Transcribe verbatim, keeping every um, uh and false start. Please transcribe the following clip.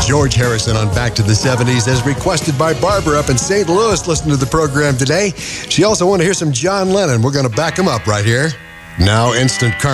George Harrison on Back to the seventies, as requested by Barbara up in Saint Louis. Listen to the program today. She also wanted to hear some John Lennon. We're going to back him up right here. Now, instant karma.